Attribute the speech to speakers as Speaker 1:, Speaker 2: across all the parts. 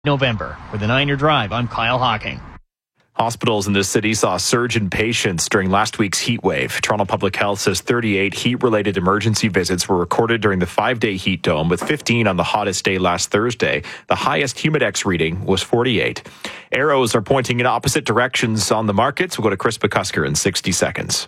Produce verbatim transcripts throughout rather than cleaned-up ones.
Speaker 1: November. For the Niner Drive, I'm Kyle Hawking.
Speaker 2: Hospitals in the city saw a surge in patients during last week's heat wave. Toronto Public Health says thirty-eight heat-related emergency visits were recorded during the five-day heat dome, with fifteen on the hottest day last Thursday. The highest Humidex reading was forty-eight. Arrows are pointing in opposite directions on the markets. We'll go to Chris McCusker in sixty seconds.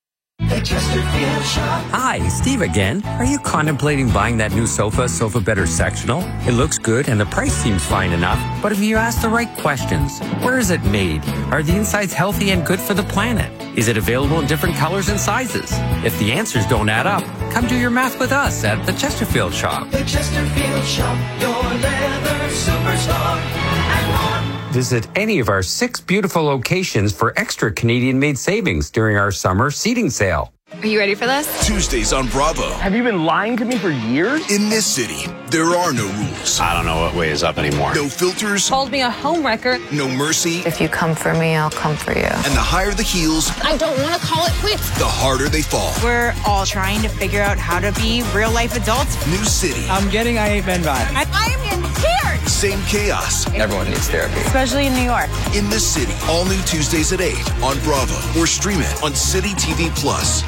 Speaker 3: Hi, Steve again. Are you contemplating buying that new sofa, Sofa Better Sectional? It looks good and the price seems fine enough, but if you ask the right questions, where is it made? Are the insides healthy and good for the planet? Is it available in different colors and sizes? If the answers don't add up, come do your math with us at the Chesterfield Shop.
Speaker 4: The Chesterfield Shop, your leather superstar, and more.
Speaker 3: Visit any of our six beautiful locations for extra Canadian-made savings during our summer seating sale.
Speaker 5: Are you ready for this?
Speaker 6: Tuesdays on Bravo.
Speaker 7: Have you been lying to me for years?
Speaker 6: In this city, there are no rules.
Speaker 8: I don't know what way is up anymore.
Speaker 6: No filters.
Speaker 5: Called me a homewrecker.
Speaker 6: No mercy.
Speaker 9: If you come for me, I'll come for you.
Speaker 6: And the higher the heels,
Speaker 5: I don't want to call it quits.
Speaker 6: the harder they fall.
Speaker 10: We're all trying to figure out how to be real-life adults.
Speaker 6: New city.
Speaker 7: I'm getting I Hate Men vibe.
Speaker 10: I, I am in tears.
Speaker 6: Same chaos.
Speaker 8: Everyone needs therapy.
Speaker 10: Especially in New York.
Speaker 6: In this city. All new Tuesdays at eight on Bravo. Or stream it on City T V Plus.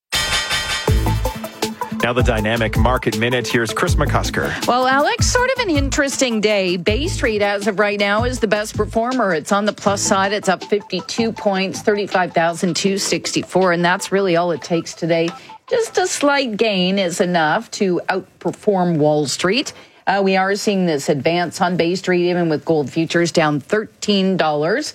Speaker 2: Now the Dynamic Market Minute. Here's Chris McCusker.
Speaker 11: Well, Alex, sort of an interesting day. Bay Street, as of right now, is the best performer. It's on the plus side. It's up fifty-two points, thirty-five thousand two hundred sixty-four, and that's really all it takes today. Just a slight gain is enough to outperform Wall Street. Uh, we are seeing this advance on Bay Street, even with gold futures down thirteen dollars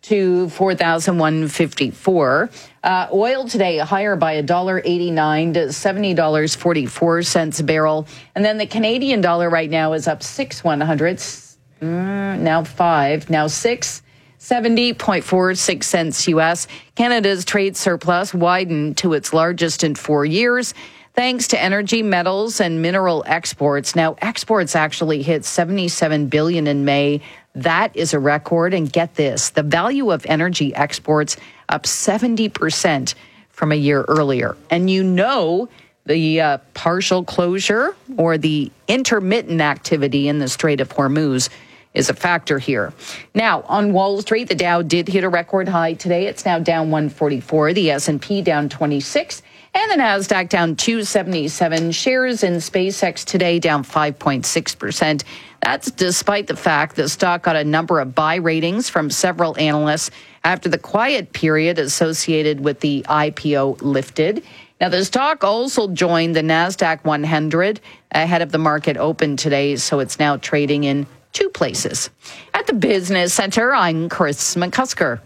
Speaker 11: to four thousand one hundred fifty-four dollars. Uh, oil today higher by one dollar eighty-nine to seventy dollars and forty-four cents a barrel. And then the Canadian dollar right now is up six one hundredths, mm, now five, now six seventy point four six cents U S. Canada's trade surplus widened to its largest in four years. Thanks to energy, metals, and mineral exports. Now, exports actually hit seventy-seven billion dollars in May. That is a record. And get this, the value of energy exports up seventy percent from a year earlier. And you know the uh, partial closure or the intermittent activity in the Strait of Hormuz is a factor here. Now, on Wall Street, the Dow did hit a record high today. It's now down one forty-four. The S and P down twenty-six. And the Nasdaq down two seventy-seven. Shares in SpaceX today down five point six percent. That's despite the fact the stock got a number of buy ratings from several analysts after the quiet period associated with the I P O lifted. Now, the stock also joined the Nasdaq one hundred ahead of the market open today, so it's now trading in two places. At the Business Center, I'm Chris McCusker.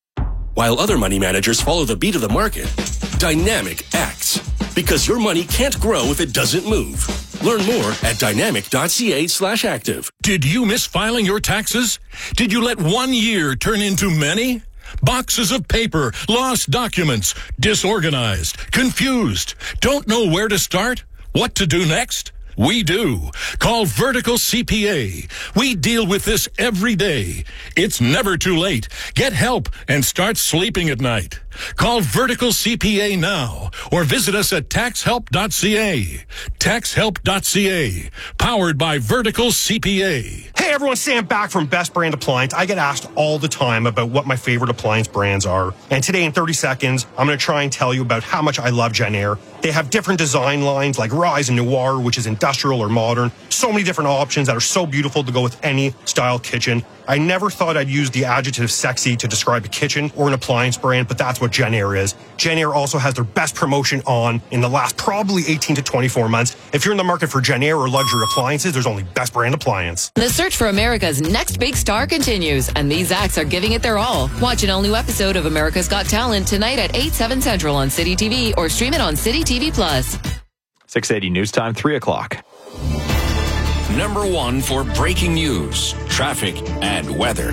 Speaker 12: While other money managers follow the beat of the market, Dynamic acts. Because your money can't grow if it doesn't move. Learn more at dynamic.ca slash active.
Speaker 13: Did you miss filing your taxes? Did you let one year turn into many? Boxes of paper, lost documents, disorganized, confused, don't know where to start? What to do next? We do. Call Vertical C P A. We deal with this every day. It's never too late. Get help and start sleeping at night. Call Vertical C P A now or visit us at tax help dot c a. tax help dot c a. Powered by Vertical C P A.
Speaker 14: Hey everyone, Sam back from Best Brand Appliance. I get asked all the time about what my favorite appliance brands are. And today in thirty seconds, I'm going to try and tell you about how much I love Jenn-Air. They have different design lines like Rise and Noir, which is industrial or modern. So many different options that are so beautiful to go with any style kitchen. I never thought I'd use the adjective sexy to describe a kitchen or an appliance brand, but that's what Jenn-Air is. Jenn-Air also has their best promotion on in the last probably eighteen to twenty-four months. If you're in the market for Jenn-Air or luxury appliances, there's only Best Brand Appliance.
Speaker 15: The search for America's next big star continues, and these acts are giving it their all. Watch an all-new episode of America's Got Talent tonight at eight, seven Central on City T V or stream it on City T V Plus.
Speaker 2: six eighty News Time, three o'clock.
Speaker 12: Number one for breaking news, traffic, and weather.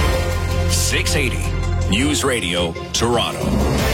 Speaker 12: six eighty News Radio, Toronto.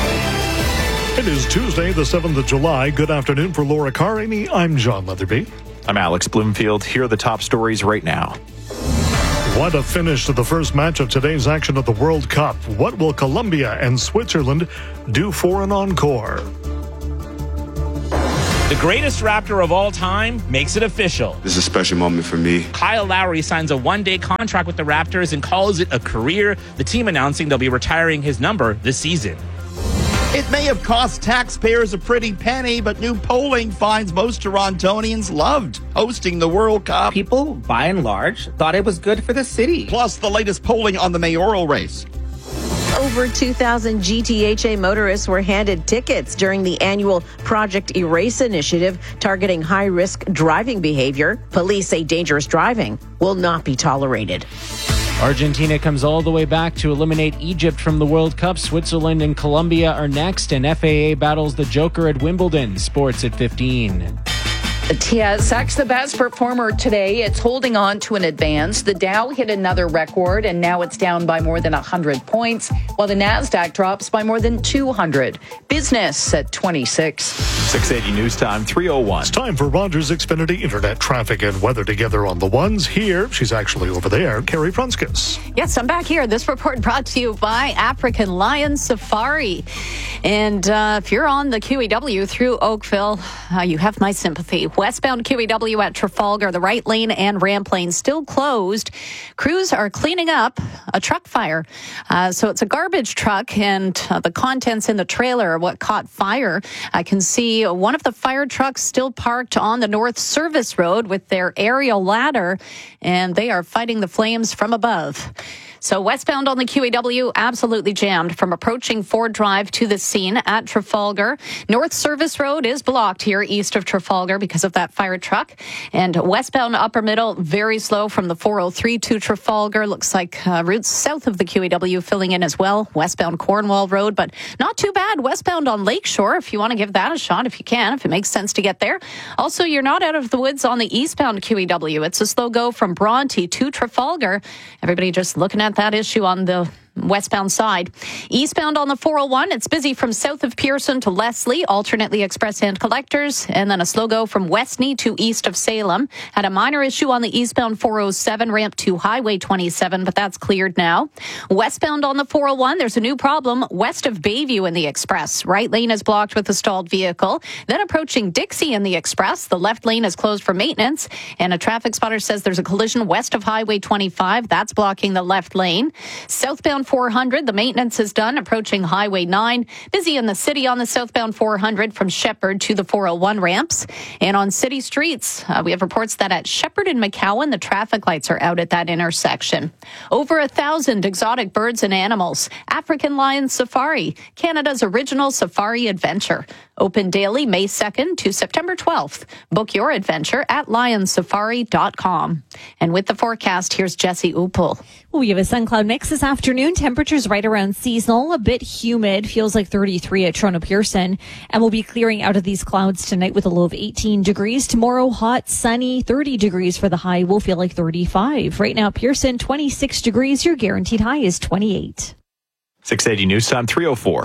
Speaker 16: It is Tuesday, the seventh of July. Good afternoon for Laura Carrini. I'm John Leatherby.
Speaker 2: I'm Alex Bloomfield. Here are the top stories right now.
Speaker 16: What a finish to the first match of today's action at the World Cup. What will Colombia and Switzerland do for an encore?
Speaker 17: The greatest Raptor of all time makes it official.
Speaker 18: This is a special moment for me.
Speaker 17: Kyle Lowry signs a one-day contract with the Raptors and calls it a career, the team announcing they'll be retiring his number this season.
Speaker 19: It may have cost taxpayers a pretty penny, but new polling finds most Torontonians loved hosting the World Cup.
Speaker 7: People, by and large, thought it was good for the city.
Speaker 19: Plus, the latest polling on the mayoral race.
Speaker 20: Over two thousand G T H A motorists were handed tickets during the annual Project Erase initiative targeting high-risk driving behavior. Police say dangerous driving will not be tolerated.
Speaker 21: Argentina comes all the way back to eliminate Egypt from the World Cup. Switzerland and Colombia are next, and F A A battles the Joker at Wimbledon. Sports at fifteen.
Speaker 11: The T S X, the best performer today. It's holding on to an advance. The Dow hit another record, and now it's down by more than one hundred points, while the NASDAQ drops by more than two hundred. Business at twenty-six.
Speaker 2: six eighty News Time, three oh one.
Speaker 16: It's time for Rogers Xfinity Internet traffic and weather together on the ones. Here, she's actually over there, Carrie Prunskis.
Speaker 22: Yes, I'm back here. This report brought to you by African Lion Safari. And uh, if you're on the Q E W through Oakville, uh, you have my sympathy. Westbound Q E W at Trafalgar, the right lane and ramp lane still closed. Crews are cleaning up a truck fire. Uh, so it's a garbage truck, and uh, the contents in the trailer are what caught fire. I can see one of the fire trucks still parked on the North Service Road with their aerial ladder, and they are fighting the flames from above. So westbound on the Q E W, absolutely jammed from approaching Ford Drive to the scene at Trafalgar. North Service Road is blocked here east of Trafalgar because of that fire truck. And westbound Upper Middle, very slow from the four oh three to Trafalgar. Looks like uh, routes south of the Q E W filling in as well. Westbound Cornwall Road, but not too bad. Westbound on Lakeshore, if you want to give that a shot, if you can, if it makes sense to get there. Also, you're not out of the woods on the eastbound Q E W. It's a slow go from Bronte to Trafalgar. Everybody just looking at that issue on the westbound side. Eastbound on the four oh one, it's busy from south of Pearson to Leslie, alternately express and collectors, and then a slow go from Westney to east of Salem. Had a minor issue on the eastbound four oh seven ramp to Highway twenty-seven, but that's cleared now. Westbound on the four oh one, there's a new problem west of Bayview in the express. Right lane is blocked with a stalled vehicle. Then approaching Dixie in the express, the left lane is closed for maintenance, and a traffic spotter says there's a collision west of Highway twenty-five. That's blocking the left lane. Southbound four hundred, the maintenance is done, approaching Highway nine. Busy in the city on the southbound four hundred from Shepherd to the four oh one ramps. And on city streets, uh, we have reports that at Shepherd and McCowan, the traffic lights are out at that intersection. Over a thousand exotic birds and animals. African Lion Safari, Canada's original safari adventure. Open daily May second to September twelfth. Book your adventure at lion safari dot com. And with the forecast, here's Jesse Upel.
Speaker 23: Well, we have a sun cloud mix this afternoon. Temperatures right around seasonal, a bit humid, feels like thirty-three at Toronto Pearson. And we'll be clearing out of these clouds tonight with a low of eighteen degrees. Tomorrow, hot, sunny, thirty degrees for the high. Will feel like thirty-five. Right now, Pearson, twenty-six degrees. Your guaranteed high is twenty-eight.
Speaker 2: six eighty News Time, three oh four.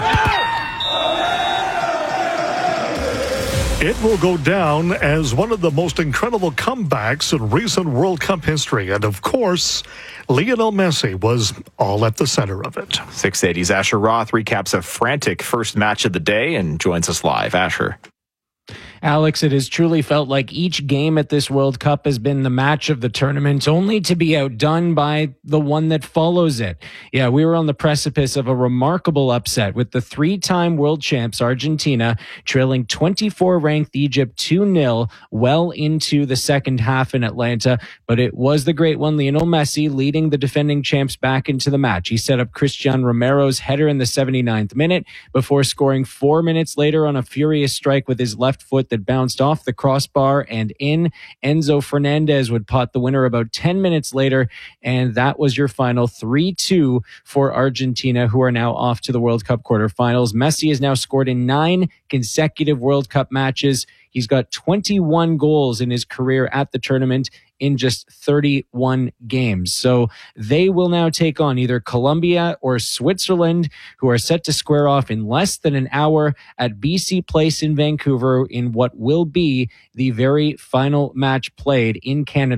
Speaker 16: It will go down as one of the most incredible comebacks in recent World Cup history. And of course, Lionel Messi was all at the center of it.
Speaker 2: six eighty's Asher Roth recaps a frantic first match of the day and joins us live. Asher.
Speaker 21: Alex, it has truly felt like each game at this World Cup has been the match of the tournament, only to be outdone by the one that follows it. Yeah, we were on the precipice of a remarkable upset with the three-time world champs Argentina trailing twenty-four ranked Egypt two nil well into the second half in Atlanta. But it was the great one, Lionel Messi, leading the defending champs back into the match. He set up Cristian Romero's header in the seventy-ninth minute before scoring four minutes later on a furious strike with his left foot that bounced off the crossbar and in. Enzo Fernandez would pot the winner about ten minutes later, and that was your final three two for Argentina, who are now off to the World Cup quarterfinals. Messi has now scored in nine consecutive World Cup matches. He's got twenty-one goals in his career at the tournament in just thirty-one games. So they will now take on either Colombia or Switzerland, who are set to square off in less than an hour at B C Place in Vancouver in what will be the very final match played in Canada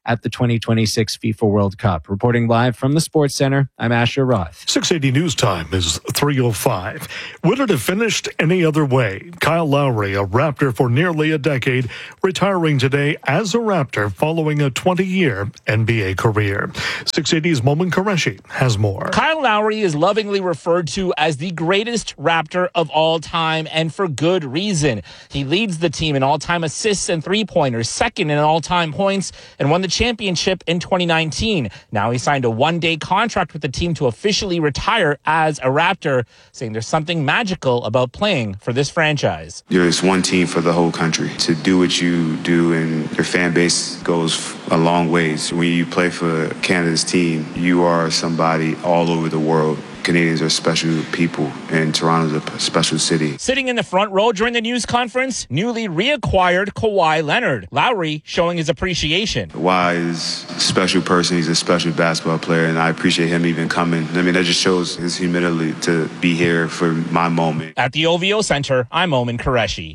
Speaker 21: at the twenty twenty-six FIFA World Cup. Reporting live from the Sports Center, I'm Asher Roth.
Speaker 16: six eighty News Time is three oh five. Would it have finished any other way? Kyle Lowry, a Raptor for nearly a decade, retiring today as a Raptor following a twenty-year N B A career. six eighty's Momin Qureshi has more.
Speaker 17: Kyle Lowry is lovingly referred to as the greatest Raptor of all time, and for good reason. He leads the team in all-time assists and three-pointers, second in all-time points, and won the championship in twenty nineteen. Now he signed a one-day contract with the team to officially retire as a Raptor, saying there's something magical about playing for this franchise.
Speaker 1: There's one team for the whole country. To do what you do and your fan base goes a long ways. When you play for Canada's team, you are somebody all over the world. Canadians are special people, and Toronto's a special city.
Speaker 17: Sitting in the front row during the news conference, newly reacquired Kawhi Leonard. Lowry showing his appreciation.
Speaker 1: Kawhi is a special person. He's a special basketball player, and I appreciate him even coming. I mean, that just shows his humility to be here for my moment.
Speaker 17: At the O V O Center, I'm Momin Qureshi.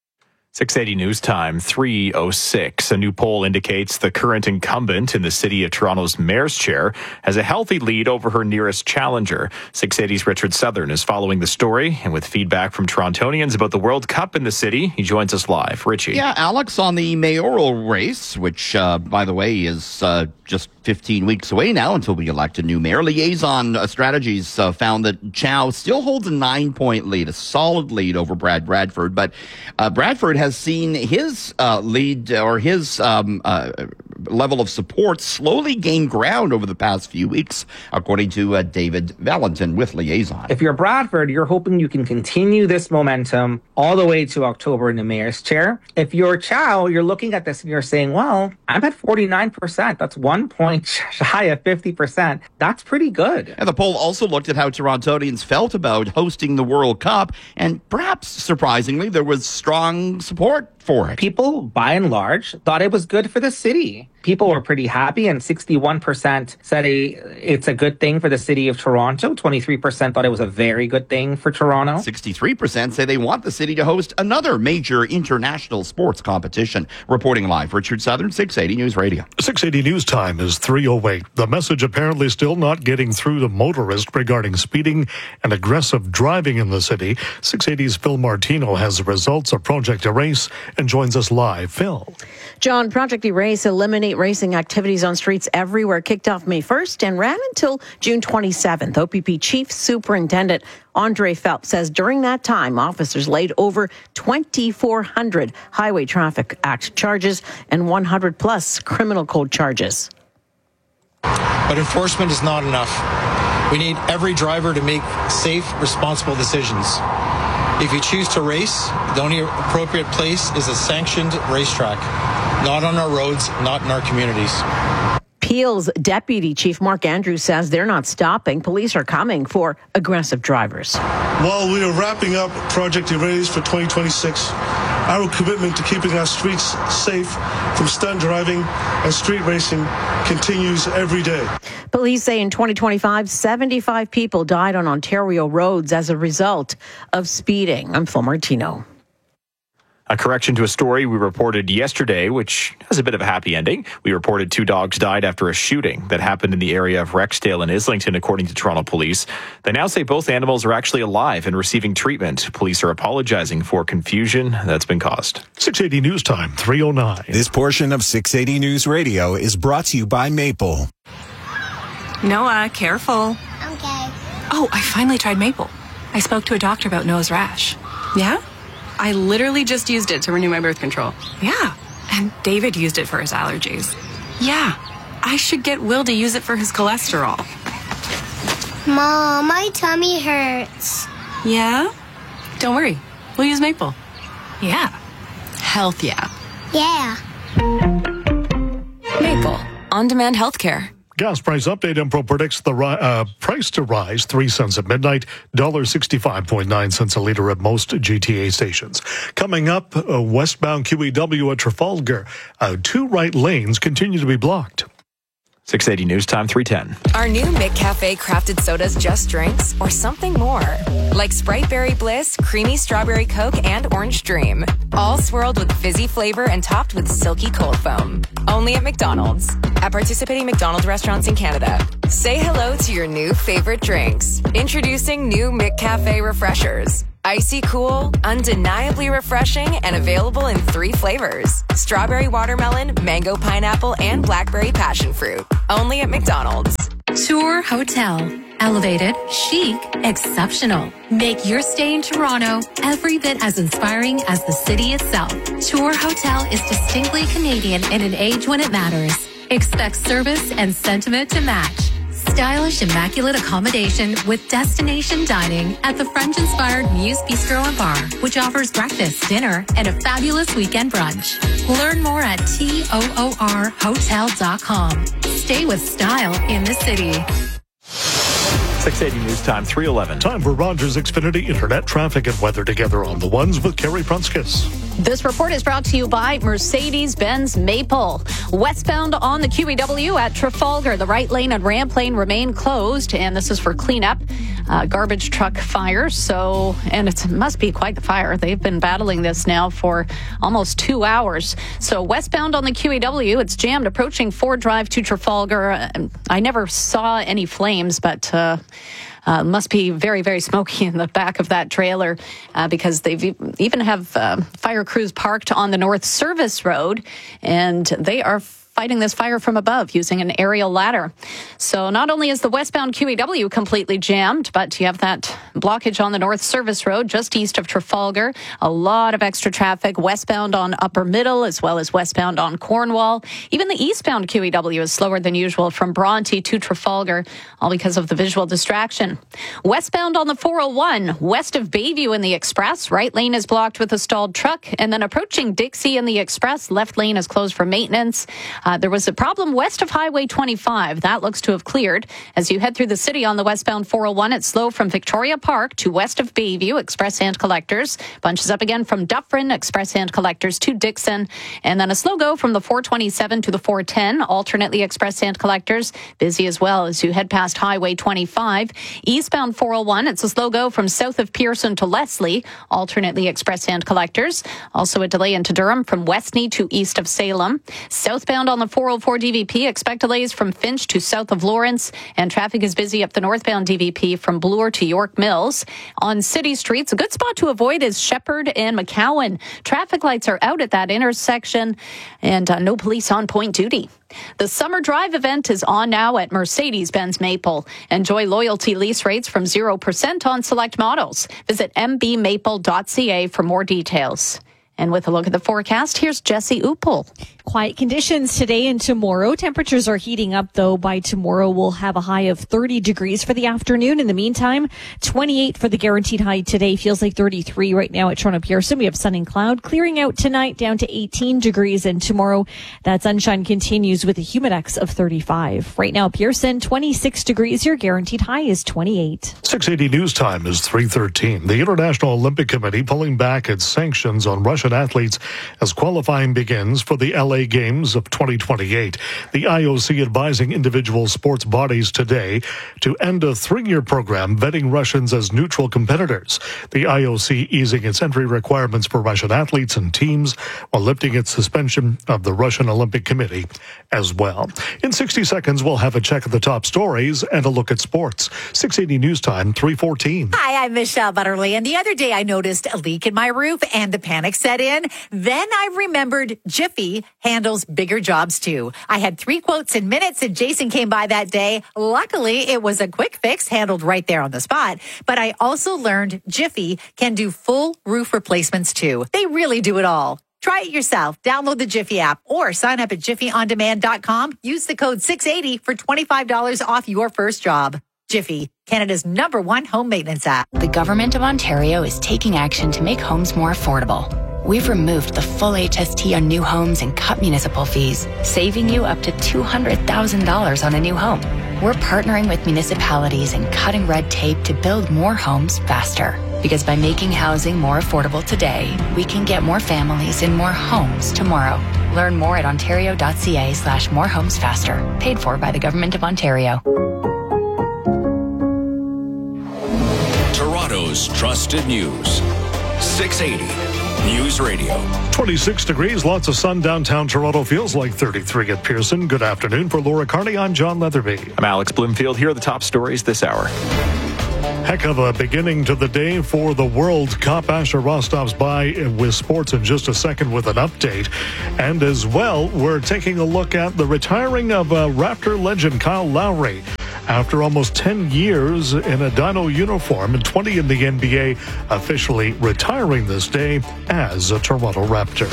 Speaker 2: six eighty News Time, three oh six. A new poll indicates the current incumbent in the City of Toronto's mayor's chair has a healthy lead over her nearest challenger. six eighty's Richard Southern is following the story, and with feedback from Torontonians about the World Cup in the city, he joins us live. Richie.
Speaker 19: Yeah, Alex, on the mayoral race, which, uh, by the way, is uh, just fifteen weeks away now until we elect a new mayor. Liaison uh, Strategies uh, found that Chow still holds a nine-point lead, a solid lead over Brad Bradford, but uh, Bradford has seen his uh, lead or his um, uh, level of support slowly gain ground over the past few weeks, according to uh, David Valentin with Liaison.
Speaker 7: If you're Bradford, you're hoping you can continue this momentum all the way to October in the mayor's chair. If you're Chow, you're looking at this and you're saying, well, I'm at forty-nine percent. That's one point shy of fifty percent. That's pretty good.
Speaker 19: And the poll also looked at how Torontonians felt about hosting the World Cup, and perhaps surprisingly, there was strong support for it.
Speaker 7: People, by and large, thought it was good for the city. People were pretty happy, and sixty-one percent said a, it's a good thing for the city of Toronto. twenty-three percent thought it was a very good thing for Toronto.
Speaker 19: sixty-three percent say they want the city to host another major international sports competition. Reporting live, Richard Southern, six eighty News Radio.
Speaker 16: six eighty News Time is three oh eight. The message apparently still not getting through to motorists regarding speeding and aggressive driving in the city. six eighty's Phil Martino has the results of Project Erase and joins us live. Phil.
Speaker 20: John, Project Erase Eliminate Racing activities on streets everywhere kicked off May first and ran until June twenty-seventh. O P P Chief Superintendent Andre Phelps says during that time, officers laid over twenty-four hundred Highway Traffic Act charges and one hundred plus criminal code charges.
Speaker 4: But enforcement is not enough. We need every driver to make safe, responsible decisions. If you choose to race, the only appropriate place is a sanctioned racetrack, not on our roads, not in our communities.
Speaker 20: Peel's Deputy Chief Mark Andrews says they're not stopping. Police are coming for aggressive drivers.
Speaker 18: While we are wrapping up Project Erase for twenty twenty-six, our commitment to keeping our streets safe from stunt driving and street racing continues every day.
Speaker 20: Police say in twenty twenty-five, seventy-five people died on Ontario roads as a result of speeding. I'm Phil Martino.
Speaker 2: A correction to a story we reported yesterday, which has a bit of a happy ending. We reported two dogs died after a shooting that happened in the area of Rexdale and Islington, according to Toronto Police. They now say both animals are actually alive and receiving treatment. Police are apologizing for confusion that's been caused.
Speaker 16: six eighty News Time, three oh nine.
Speaker 24: This portion of six eighty News Radio is brought to you by Maple.
Speaker 25: Noah, careful.
Speaker 26: Okay.
Speaker 25: Oh, I finally tried Maple. I spoke to a doctor about Noah's rash. Yeah? I literally just used it to renew my birth control. Yeah. And David used it for his allergies. Yeah. I should get Will to use it for his cholesterol.
Speaker 26: Mom, my tummy hurts.
Speaker 25: Yeah? Don't worry. We'll use Maple. Yeah. Health, yeah.
Speaker 26: Yeah.
Speaker 15: Maple. On-demand healthcare.
Speaker 16: Gas price update. Impro predicts the ri- uh, price to rise three cents at midnight, one dollar sixty-five point nine cents a litre at most G T A stations. Coming up, uh, westbound Q E W at Trafalgar. Uh, two right lanes continue to be blocked.
Speaker 2: six eighty News Time, three ten.
Speaker 3: Are new McCafe crafted sodas just drinks or something more? Like Sprite Berry Bliss, Creamy Strawberry Coke, and Orange Dream. All swirled with fizzy flavor and topped with silky cold foam. Only at McDonald's. At participating McDonald's restaurants in Canada. Say hello to your new favorite drinks. Introducing new McCafe Refreshers. Icy cool, undeniably refreshing, and available in three flavors. Strawberry watermelon, mango pineapple, and blackberry passion fruit. Only at McDonald's.
Speaker 5: Tour Hotel. Elevated, chic, exceptional. Make your stay in Toronto every bit as inspiring as the city itself. Tour Hotel is distinctly Canadian in an age when it matters. Expect service and sentiment to match. Stylish, immaculate accommodation with destination dining at the French-inspired Muse Bistro and Bar, which offers breakfast, dinner, and a fabulous weekend brunch. Learn more at toor hotel dot com. Stay with style in the city.
Speaker 2: six eighty News Time, three eleven.
Speaker 16: Time for Rogers Xfinity Internet traffic and weather together on the ones with Carrie Prunskis.
Speaker 22: This report is brought to you by Mercedes-Benz Maple. Westbound on the Q E W at Trafalgar, the right lane and ramp lane remain closed, and this is for cleanup. Uh, garbage truck fire. So, and it must be quite the fire. They've been battling this now for almost two hours. So westbound on the Q E W, it's jammed approaching Ford Drive to Trafalgar. I never saw any flames, but uh, Uh, must be very, very smoky in the back of that trailer uh, because they even have uh, fire crews parked on the North Service Road, and they are fighting this fire from above using an aerial ladder. So not only is the westbound Q E W completely jammed, but you have that blockage on the North Service Road just east of Trafalgar. A lot of extra traffic westbound on Upper Middle as well as westbound on Cornwall. Even the eastbound Q E W is slower than usual from Bronte to Trafalgar, all because of the visual distraction. Westbound on the four oh one, west of Bayview in the Express, right lane is blocked with a stalled truck, and then approaching Dixie in the Express, left lane is closed for maintenance. Uh, there was a problem west of Highway twenty-five. That looks to have cleared. As you head through the city on the westbound four oh one, it's slow from Victoria Park to west of Bayview, Express and Collectors. Bunches up again from Dufferin, Express and Collectors to Dixon. And then a slow go from the four twenty-seven to the four ten, alternately Express and Collectors. Busy as well as you head past Highway twenty-five. Eastbound four oh one, it's a slow go from south of Pearson to Leslie, alternately Express and Collectors. Also a delay into Durham from Westney to east of Salem. Southbound on the four oh four D V P, expect delays from Finch to south of Lawrence, and traffic is busy up the northbound D V P from Bloor to York Mills. On city streets, a good spot to avoid is Shepherd and McCowan. Traffic lights are out at that intersection, and uh, no police on point duty. The Summer Drive event is on now at Mercedes-Benz Maple. Enjoy loyalty lease rates from zero percent on select models. Visit m b maple dot c a for more details. And with a look at the forecast, here's Jesse Uppel.
Speaker 23: Quiet conditions today and tomorrow. Temperatures are heating up, though. By tomorrow, we'll have a high of thirty degrees for the afternoon. In the meantime, twenty-eight for the guaranteed high today. Feels like thirty-three right now at Toronto Pearson. We have sun and cloud clearing out tonight down to eighteen degrees. And tomorrow, that sunshine continues with a humidex of thirty-five. Right now, Pearson, twenty-six degrees. Your guaranteed high is twenty-eight.
Speaker 16: six eighty News Time is three thirteen. The International Olympic Committee pulling back its sanctions on Russian athletes as qualifying begins for the L A Games of twenty twenty-eight. The I O C advising individual sports bodies today to end a three-year program vetting Russians as neutral competitors. The I O C easing its entry requirements for Russian athletes and teams while lifting its suspension of the Russian Olympic Committee as well. In sixty seconds, we'll have a check of the top stories and a look at sports. six eighty News Time, three fourteen.
Speaker 6: Hi, I'm Michelle Butterly, and the other day I noticed a leak in my roof and the panic set in. Then I remembered Jiffy handles bigger jobs too. I had three quotes in minutes and Jason came by that day. Luckily, it was a quick fix handled right there on the spot. But I also learned Jiffy can do full roof replacements too. They really do it all. Try it yourself. Download the Jiffy app or sign up at jiffy on demand dot com. Use the code six eighty for twenty-five dollars off your first job. Jiffy, Canada's number one home maintenance app.
Speaker 8: The Government of Ontario is taking action to make homes more affordable. We've removed the full H S T on new homes and cut municipal fees, saving you up to two hundred thousand dollars on a new home. We're partnering with municipalities and cutting red tape to build more homes faster. Because by making housing more affordable today, we can get more families in more homes tomorrow. Learn more at ontario.ca slash more homes faster. Paid for by the Government of Ontario.
Speaker 9: Toronto's trusted news. six eighty News Radio.
Speaker 16: twenty-six degrees, lots of sun downtown Toronto. Feels like thirty-three at Pearson. Good afternoon. For Laura Carney, I'm John Leatherby.
Speaker 2: I'm Alex Bloomfield. Here are the top stories this hour.
Speaker 16: Heck of a beginning to the day for the World Cup. Asher Ross stops by with sports in just a second with an update. And as well, we're taking a look at the retiring of uh, Raptor legend Kyle Lowry. After almost ten years in a Dino uniform and twenty in the N B A, officially retiring this day as a Toronto Raptor.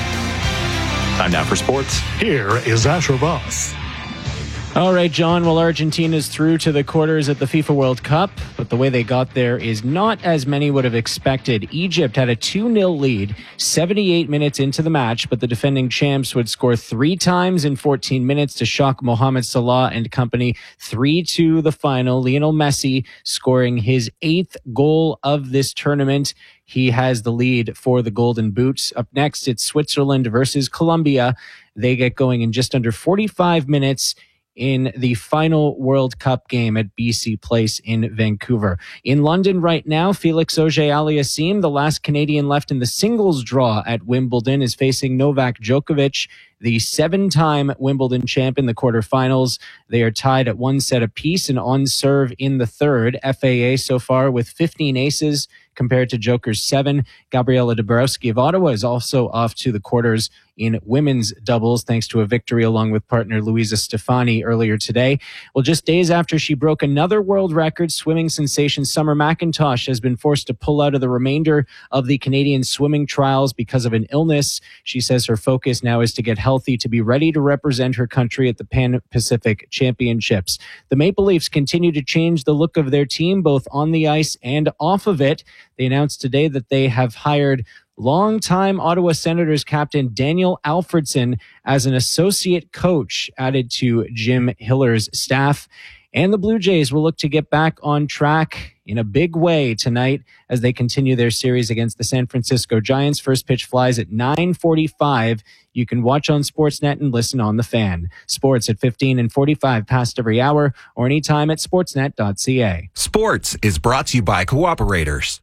Speaker 2: Time now for sports.
Speaker 16: Here is Asher Ross.
Speaker 21: All right, John. Well, Argentina's through to the quarters at the FIFA World Cup, but the way they got there is not as many would have expected. Egypt had a two nil lead seventy-eight minutes into the match, but the defending champs would score three times in fourteen minutes to shock Mohamed Salah and company. three two the final. Lionel Messi scoring his eighth goal of this tournament. He has the lead for the Golden Boots. Up next, it's Switzerland versus Colombia. They get going in just under forty-five minutes in the final World Cup game at B C Place in Vancouver. In London right now, Felix Auger-Aliassime, the last Canadian left in the singles draw at Wimbledon, is facing Novak Djokovic, the seven-time Wimbledon champ, in the quarterfinals. They are tied at one set apiece and on serve in the third. F A A so far with fifteen aces compared to Joker's seven. Gabriela Dabrowski of Ottawa is also off to the quarters in women's doubles, thanks to a victory along with partner Luisa Stefani earlier today. Well, just days after she broke another world record, swimming sensation Summer McIntosh has been forced to pull out of the remainder of the Canadian swimming trials because of an illness. She says her focus now is to get healthy to be ready to represent her country at the Pan Pacific Championships. The Maple Leafs continue to change the look of their team, both on the ice and off of it. They announced today that they have hired longtime Ottawa Senators captain Daniel Alfredson as an associate coach, added to Jim Hiller's staff. And the Blue Jays will look to get back on track in a big way tonight as they continue their series against the San Francisco Giants. First pitch flies at nine forty-five. You can watch on Sportsnet and listen on The Fan. Sports at fifteen and forty-five past every hour or anytime at sportsnet dot c a.
Speaker 24: Sports is brought to you by Cooperators.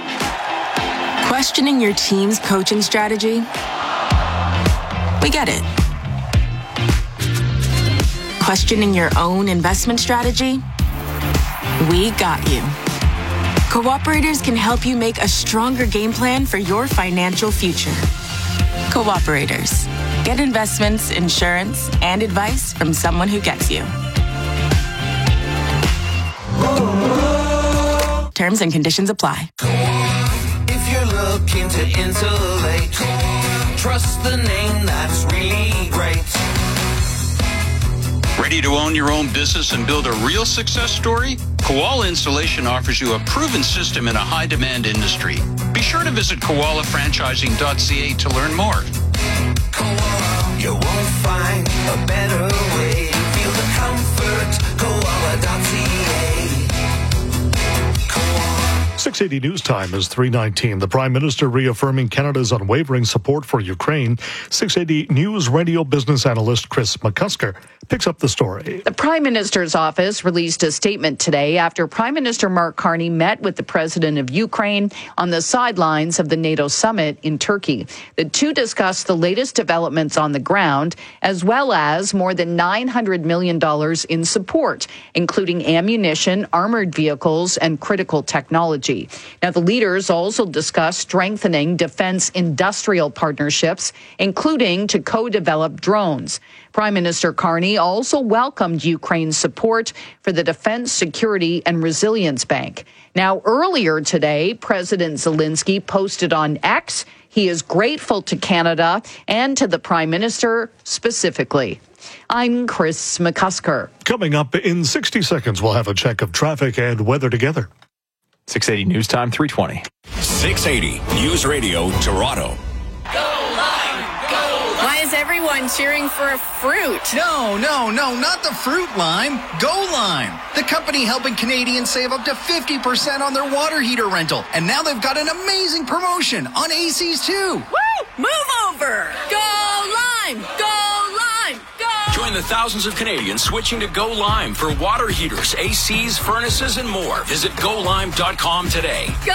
Speaker 10: Questioning your team's coaching strategy? We get it. Questioning your own investment strategy? We got you. Cooperators can help you make a stronger game plan for your financial future. Cooperators. Get investments, insurance, and advice from someone who gets you. Terms and conditions apply.
Speaker 11: If you're looking to insulate, trust the name that's really great.
Speaker 12: Ready to own your own business and build a real success story? Koala Installation offers you a proven system in a high-demand industry. Be sure to visit koala franchising dot c a to learn more.
Speaker 11: Koala, you won't find a better way. Feel the comfort, koala dot c a.
Speaker 16: six eighty News Time is three nineteen. The Prime Minister reaffirming Canada's unwavering support for Ukraine. six eighty News radio business analyst Chris McCusker picks up the story.
Speaker 13: The Prime Minister's office released a statement today after Prime Minister Mark Carney met with the president of Ukraine on the sidelines of the NATO summit in Turkey. The two discussed the latest developments on the ground, as well as more than nine hundred million dollars in support, including ammunition, armored vehicles, and critical technology. Now, the leaders also discussed strengthening defense industrial partnerships, including to co-develop drones. Prime Minister Carney also welcomed Ukraine's support for the Defense Security and Resilience Bank. Now, earlier today, President Zelensky posted on X he is grateful to Canada and to the Prime Minister specifically. I'm Chris McCusker.
Speaker 16: Coming up in sixty seconds, we'll have a check of traffic and weather together.
Speaker 2: six eighty News Time, three twenty.
Speaker 9: six eighty News Radio, Toronto.
Speaker 14: Why is everyone cheering for a fruit?
Speaker 27: No, no, no, not the fruit lime. Go Lime, the company helping Canadians save up to fifty percent on their water heater rental. And now they've got an amazing promotion on A Cs too.
Speaker 14: Woo! Move over! Go Lime!
Speaker 9: the thousands of Canadians switching to Go Lime for water heaters, A Cs, furnaces, and more. Visit go lime dot com today.
Speaker 14: Go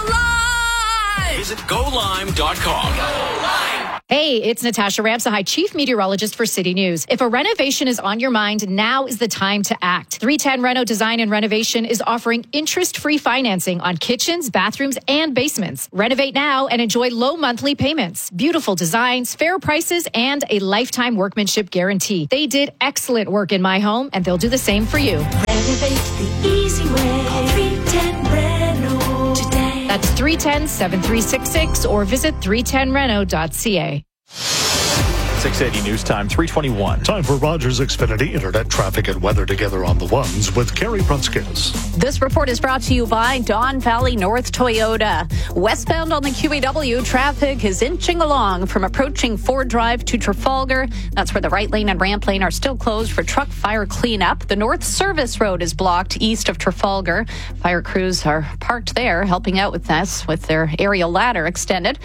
Speaker 14: Lime!
Speaker 9: Visit go lime dot com. Go Lime!
Speaker 1: Hey, it's Natasha Ramsahai, Chief Meteorologist for City News. If a renovation is on your mind, now is the time to act. three ten Reno Design and Renovation is offering interest-free financing on kitchens, bathrooms, and basements. Renovate now and enjoy low monthly payments, beautiful designs, fair prices, and a lifetime workmanship guarantee. They did excellent work in my home, and they'll do the same for you.
Speaker 11: Renovate the easy way. Call three ten Reno today.
Speaker 1: That's three one zero, seven three six six or visit three ten reno dot c a.
Speaker 2: six eighty News Time, three twenty-one.
Speaker 16: Time for Rogers Xfinity Internet traffic and weather together on the ones with Carrie Prunskis.
Speaker 22: This report is brought to you by Don Valley North Toyota. Westbound on the Q E W, traffic is inching along from approaching Ford Drive to Trafalgar. That's where the right lane and ramp lane are still closed for truck fire cleanup. The North Service Road is blocked east of Trafalgar. Fire crews are parked there helping out with this with their aerial ladder extended.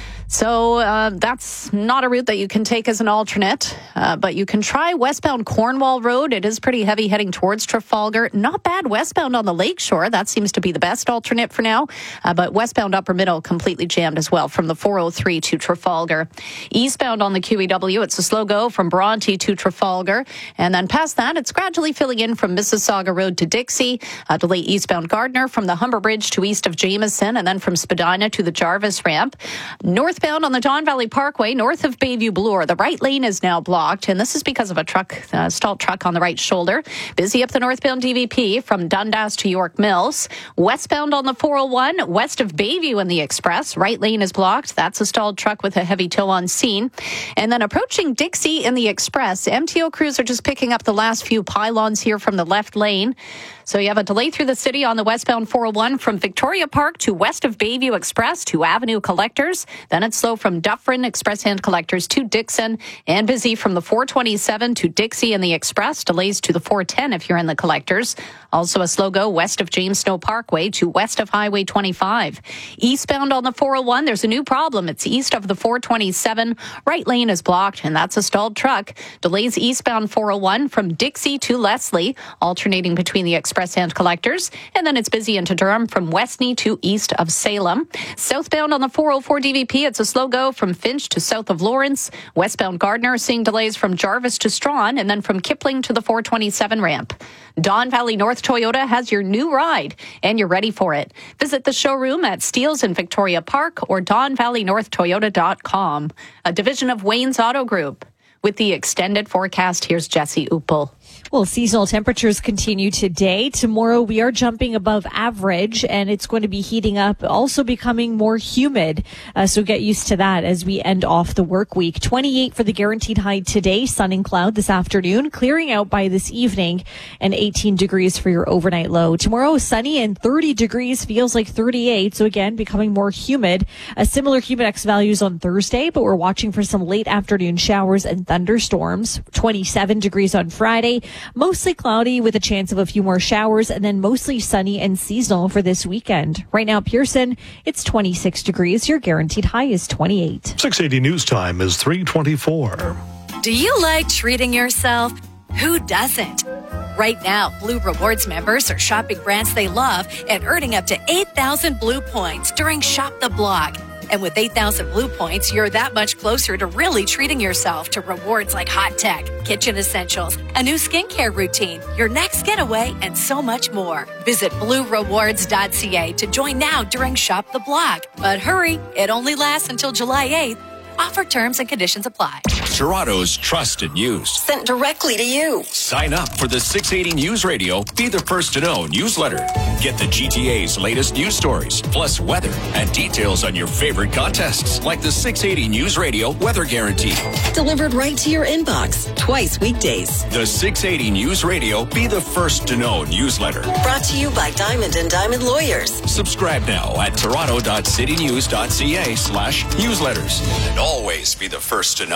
Speaker 22: So uh, that's not a route that you can take as an alternate, uh, but you can try westbound Cornwall Road. It is pretty heavy heading towards Trafalgar. Not bad westbound on the lakeshore. That seems to be the best alternate for now. Uh, but westbound Upper Middle completely jammed as well from the four oh three to Trafalgar. Eastbound on the Q E W, it's a slow go from Bronte to Trafalgar. And then past that, it's gradually filling in from Mississauga Road to Dixie. Uh, delay eastbound Gardner from the Humber Bridge to east of Jameson, and then from Spadina to the Jarvis ramp. North Northbound on the Don Valley Parkway, north of Bayview Bloor, the right lane is now blocked, and this is because of a truck, uh, stalled truck on the right shoulder. Busy up the northbound D V P from Dundas to York Mills. Westbound on the four oh one, west of Bayview in the Express, right lane is blocked. That's a stalled truck with a heavy tow on scene. And then approaching Dixie in the Express, M T O crews are just picking up the last few pylons here from the left lane. So you have a delay through the city on the westbound four oh one from Victoria Park to west of Bayview Express to Avenue Collectors. Then it's slow from Dufferin Express Hand Collectors to Dixon, and busy from the four twenty-seven to Dixie in the Express. Delays to the four ten if you're in the Collectors. Also a slow go west of James Snow Parkway to west of Highway twenty-five. Eastbound on the four oh one, there's a new problem. It's east of the four twenty-seven. Right lane is blocked, and that's a stalled truck. Delays eastbound four oh one from Dixie to Leslie, alternating between the Express Hand Collectors. And then it's busy into Durham from Westney to east of Salem. Southbound on the four oh four D V P, it's a slow go from Finch to south of Lawrence. Westbound Gardner seeing delays from Jarvis to Strawn, and then from Kipling to the four twenty-seven ramp. Don Valley North Toyota has your new ride, and you're ready for it. Visit the showroom at Steeles in Victoria Park or don valley north toyota dot com, a division of Wayne's Auto Group. With the extended forecast, here's Jesse Uppel.
Speaker 23: Well, seasonal temperatures continue today. Tomorrow we are jumping above average, and it's going to be heating up, also becoming more humid. Uh, so get used to that as we end off the work week. twenty-eight for the guaranteed high today, sun and cloud this afternoon, clearing out by this evening, and eighteen degrees for your overnight low. Tomorrow, sunny and thirty degrees, feels like thirty-eight. So again, becoming more humid. A similar humidex values on Thursday, but we're watching for some late afternoon showers and thunderstorms. twenty-seven degrees on Friday. Mostly cloudy with a chance of a few more showers, and then mostly sunny and seasonal for this weekend. Right now, Pearson, it's twenty-six degrees. Your guaranteed high is twenty-eight.
Speaker 16: six eighty News Time is three twenty-four.
Speaker 3: Do you like treating yourself? Who doesn't? Right now, Blue Rewards members are shopping brands they love and earning up to eight thousand Blue points during Shop the Block. And with eight thousand Blue points, you're that much closer to really treating yourself to rewards like hot tech, kitchen essentials, a new skincare routine, your next getaway, and so much more. Visit blue rewards dot c a to join now during Shop the Block. But hurry, it only lasts until July eighth. Offer terms and conditions apply.
Speaker 9: Toronto's trusted news.
Speaker 3: Sent directly to you.
Speaker 9: Sign up for the six eighty News Radio Be the First to Know newsletter. Get the G T A's latest news stories, plus weather and details on your favorite contests, like the six eighty News Radio Weather Guarantee.
Speaker 4: Delivered right to your inbox, twice weekdays.
Speaker 9: The six eighty News Radio Be the First to Know newsletter.
Speaker 4: Brought to you by Diamond and Diamond Lawyers.
Speaker 9: Subscribe now at toronto dot city news dot c a slash newsletters. And always be the first to know.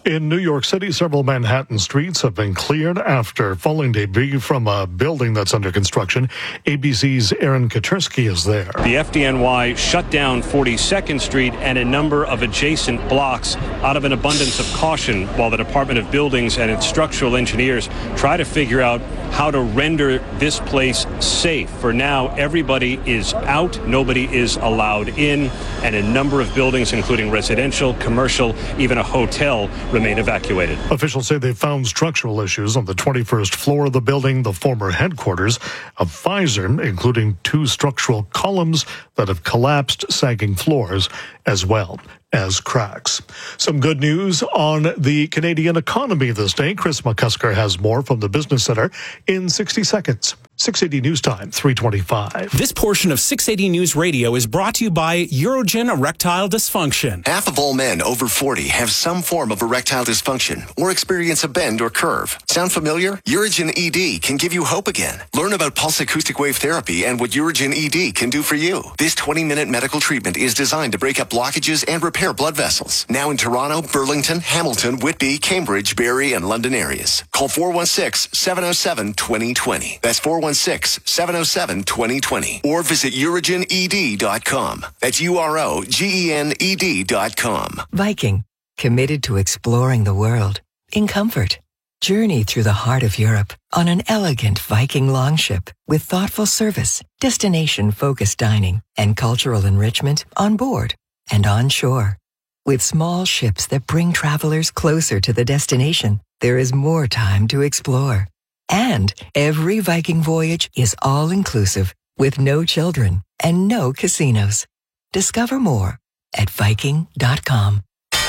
Speaker 16: In New York City, several Manhattan streets have been cleared after falling debris from a building that's under construction. A B C's Aaron Katersky is there.
Speaker 7: The F D N Y shut down forty-second Street and a number of adjacent blocks out of an abundance of caution while the Department of Buildings and its structural engineers try to figure out how to render this place safe. For now, everybody is out. Nobody is allowed in. And a number of buildings, including residential, commercial, even a hotel, remain evacuated.
Speaker 16: Officials say they found structural issues on the twenty-first floor of the building, the former headquarters of Pfizer, including two structural columns that have collapsed, sagging floors, as well as cracks. Some good news on the Canadian economy this day. Chris McCusker has more from the Business Center in sixty seconds. six eighty News Time, three twenty-five.
Speaker 17: This portion of six eighty News Radio is brought to you by Urogen Erectile Dysfunction.
Speaker 18: Half of all men over forty have some form of erectile dysfunction or experience a bend or curve. Sound familiar? Urogen E D can give you hope again. Learn about pulse acoustic wave therapy and what Urogen E D can do for you. This twenty-minute medical treatment is designed to break up blockages and repair blood vessels. Now in Toronto, Burlington, Hamilton, Whitby, Cambridge, Barrie, and London areas. Call four one six, seven oh seven, two oh two oh. That's four one six, seven oh seven, two oh two oh. Or visit urogen e d dot com. That's U R O G E N E D dot com.
Speaker 19: Viking, committed to exploring the world in comfort. Journey through the heart of Europe on an elegant Viking longship with thoughtful service, destination-focused dining, and cultural enrichment on board and on shore. With small ships that bring travelers closer to the destination, there is more time to explore. And every Viking voyage is all-inclusive with no children and no casinos. Discover more at Viking dot com.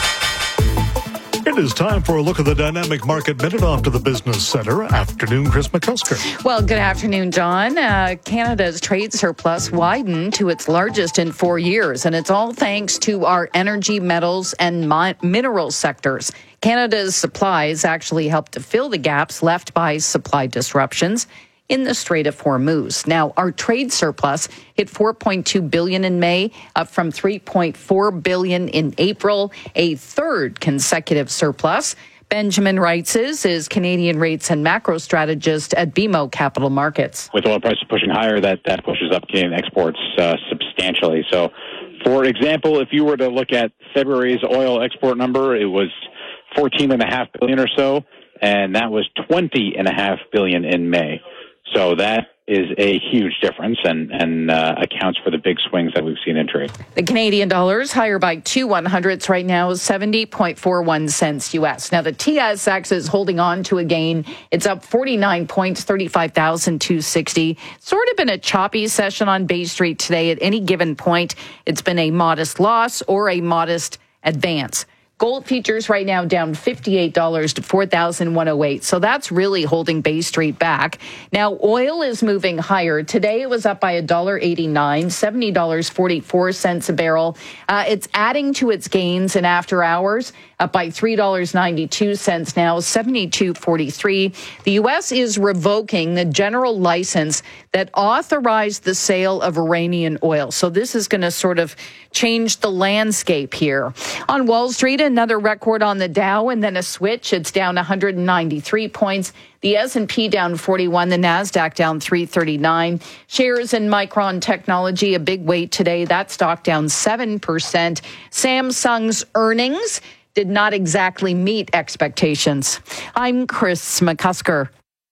Speaker 16: It is time for a look at the Dynamic Market Minute off to the Business Center. Afternoon, Chris McCusker.
Speaker 13: Well, good afternoon, John. Uh, Canada's trade surplus widened to its largest in four years, and it's all thanks to our energy, metals, and mi- mineral sectors. Canada's supplies actually helped to fill the gaps left by supply disruptions in the Strait of Hormuz. Now, our trade surplus hit four point two billion dollars in May, up from three point four billion dollars in April, a third consecutive surplus. Benjamin Reitzes is Canadian rates and macro strategist at B M O Capital Markets.
Speaker 20: With oil prices pushing higher, that, that pushes up Canadian exports uh, substantially. So, for example, if you were to look at February's oil export number, it was fourteen point five billion dollars or so, and that was twenty point five billion dollars in May. So that is a huge difference and, and uh, accounts for the big swings that we've seen in trade.
Speaker 13: The Canadian dollar is higher by two one-hundredths right now, seventy point four one cents U S. Now, the T S X is holding on to a gain. It's up forty-nine points, thirty-five thousand two hundred sixty. Sort of been a choppy session on Bay Street today. At any given point, it's been a modest loss or a modest advance. Gold futures right now down fifty-eight dollars to four thousand one hundred eight. So that's really holding Bay Street back. Now, oil is moving higher. Today it was up by one dollar eighty-nine, seventy dollars and forty-four cents a barrel. Uh, it's adding to its gains in after hours, up by three dollars and ninety-two cents now, seventy-two forty-three. The U S is revoking the general license that authorized the sale of Iranian oil. So this is going to sort of change the landscape here. On Wall Street, another record on the Dow and then a switch. It's down one hundred ninety-three points. The S and P down forty-one, the NASDAQ down three thirty-nine. Shares in Micron Technology, a big weight today. That stock down seven percent. Samsung's earnings did not exactly meet expectations. I'm Chris McCusker.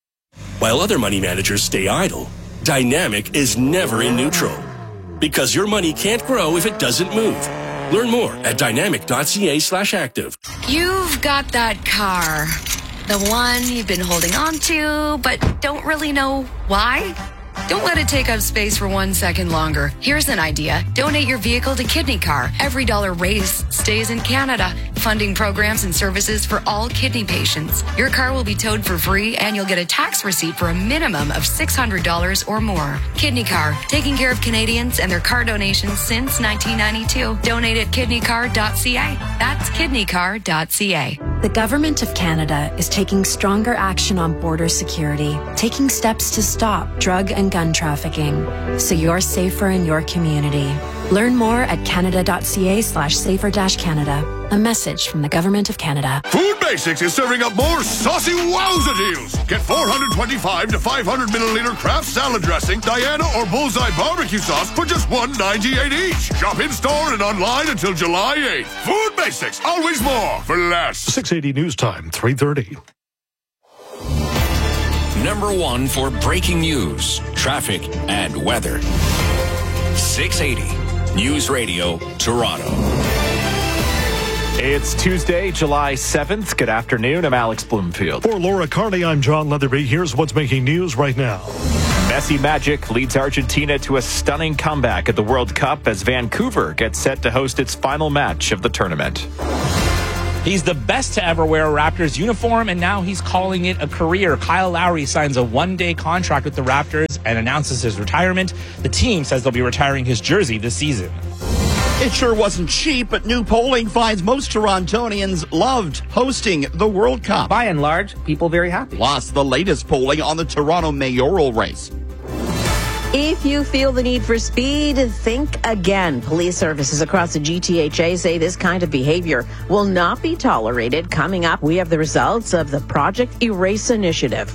Speaker 25: While other money managers stay idle, Dynamic is never in neutral. Because your money can't grow if it doesn't move. Learn more at dynamic.ca slash active.
Speaker 14: You've got that car. The one you've been holding on to, but don't really know why? Don't let it take up space for one second longer. Here's an idea. Donate your vehicle to Kidney Car. Every dollar raised stays in Canada, funding programs and services for all kidney patients. Your car will be towed for free, and you'll get a tax receipt for a minimum of six hundred dollars or more. Kidney Car, taking care of Canadians and their car donations since nineteen ninety-two. Donate at kidney car dot c a. That's kidney car dot c a.
Speaker 26: The Government of Canada is taking stronger action on border security, taking steps to stop drug and gun trafficking, so you're safer in your community. Learn more at canada.ca slash safer dash Canada. A message from the Government of Canada.
Speaker 5: Food Basics is serving up more saucy wowza deals. Get four twenty-five to five hundred milliliter Kraft salad dressing, Diana or Bullseye barbecue sauce for just one ninety-eight each. Shop in store and online until July eighth. Food Basics, always more for less.
Speaker 16: six eighty News Time, three thirty.
Speaker 9: Number one for breaking news, traffic, and weather. six eighty News Radio, Toronto.
Speaker 2: It's Tuesday, July seventh. Good afternoon. I'm Alex Bloomfield.
Speaker 16: For Laura Carney, I'm John Leatherby. Here's what's making news right now.
Speaker 2: Messi magic leads Argentina to a stunning comeback at the World Cup as Vancouver gets set to host its final match of the tournament.
Speaker 6: He's the best to ever wear a Raptors uniform, and now he's calling it a career. Kyle Lowry signs a one-day contract with the Raptors and announces his retirement. The team says they'll be retiring his jersey this season.
Speaker 8: It sure wasn't cheap, but new polling finds most Torontonians loved hosting the World Cup.
Speaker 10: By and large, people very happy.
Speaker 8: Plus, the latest polling on the Toronto mayoral race.
Speaker 15: If you feel the need for speed, think again. Police services across the G T H A say this kind of behavior will not be tolerated. Coming up, we have the results of the Project Erase initiative.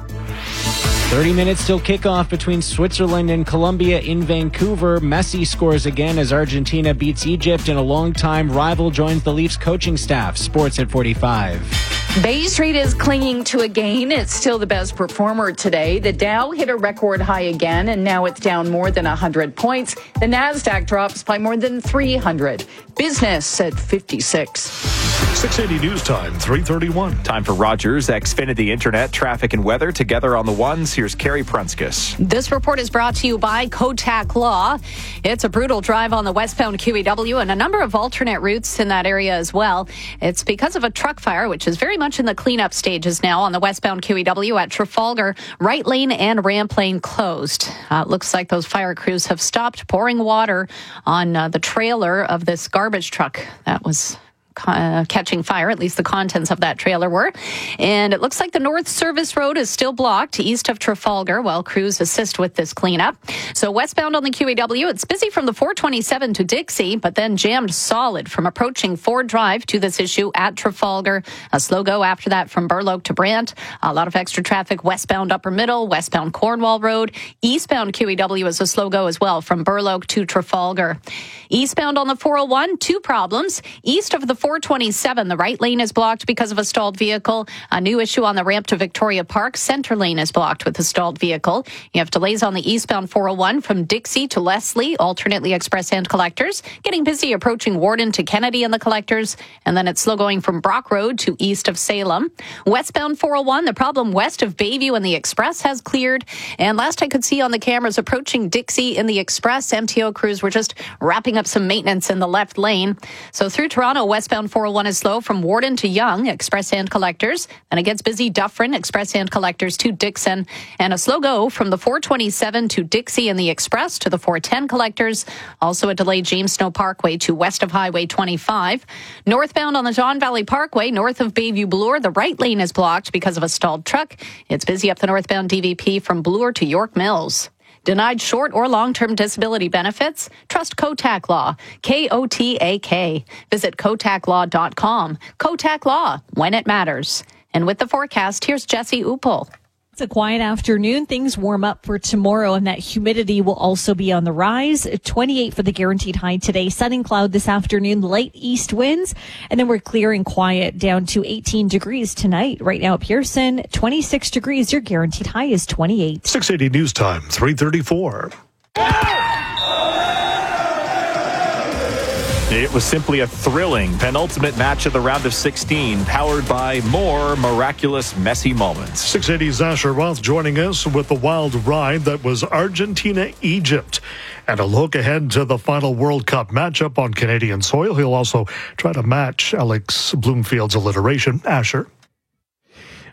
Speaker 21: thirty minutes till kickoff between Switzerland and Colombia in Vancouver. Messi scores again as Argentina beats Egypt, and a longtime rival joins the Leafs coaching staff. Sports at forty-five.
Speaker 13: Bay Street is clinging to a gain. It's still the best performer today. The Dow hit a record high again, and now it's down more than one hundred points. The Nasdaq drops by more than three hundred. Business at fifty-six.
Speaker 16: six eighty News Time, three thirty-one.
Speaker 2: Time for Rogers, Xfinity Internet, traffic and weather together on the ones. Here's Carrie Prunskis.
Speaker 22: This report is brought to you by Kotak Law. It's a brutal drive on the westbound Q E W and a number of alternate routes in that area as well. It's because of a truck fire, which is very much in the cleanup stages now on the westbound Q E W at Trafalgar. Right lane and ramp lane closed. Uh, it looks like those fire crews have stopped pouring water on uh, the trailer of this garbage truck that was Uh, catching fire, at least the contents of that trailer were. And it looks like the North Service Road is still blocked east of Trafalgar while crews assist with this cleanup. So westbound on the Q E W, it's busy from the four twenty-seven to Dixie, but then jammed solid from approaching Ford Drive to this issue at Trafalgar. A slow go after that from Burloak to Brant. A lot of extra traffic westbound Upper Middle, westbound Cornwall Road. Eastbound Q E W is a slow go as well from Burloak to Trafalgar. Eastbound on the four oh one, two problems. East of the four twenty-seven, the right lane is blocked because of a stalled vehicle. A new issue on the ramp to Victoria Park. Center lane is blocked with a stalled vehicle. You have delays on the eastbound four oh one from Dixie to Leslie, alternately express and collectors. Getting busy approaching Warden to Kennedy and the collectors. And then it's slow going from Brock Road to east of Salem. Westbound four oh one, the problem west of Bayview and the express has cleared. And last I could see on the cameras approaching Dixie in the express, M T O crews were just wrapping up some maintenance in the left lane. So through Toronto, westbound four oh one is slow from Warden to Yonge, express and collectors. Then it gets busy Dufferin, express and collectors to Dixon. And a slow go from the four twenty-seven to Dixie in the express to the four ten collectors. Also a delayed James Snow Parkway to west of Highway twenty-five. Northbound on the John Valley Parkway, north of Bayview Bloor, the right lane is blocked because of a stalled truck. It's busy up the northbound D V P from Bloor to York Mills. Denied short or long-term disability benefits? Trust Kotak Law. K O T A K. Visit kotak law dot com. Kotak Law, when it matters. And with the forecast, here's Jesse Uppel.
Speaker 23: It's a quiet afternoon. Things warm up for tomorrow, and that humidity will also be on the rise. twenty-eight for the guaranteed high today. Sun and cloud this afternoon, light east winds, and then we're clear and quiet down to eighteen degrees tonight. Right now at Pearson, twenty-six degrees. Your guaranteed high is twenty-eight.
Speaker 16: six eighty News Time, three thirty-four.
Speaker 2: It was simply a thrilling penultimate match of the round of sixteen, powered by more miraculous Messi moments.
Speaker 16: six eighty's Asher Roth joining us with the wild ride that was Argentina-Egypt. And a look ahead to the final World Cup matchup on Canadian soil. He'll also try to match Alex Bloomfield's alliteration. Asher.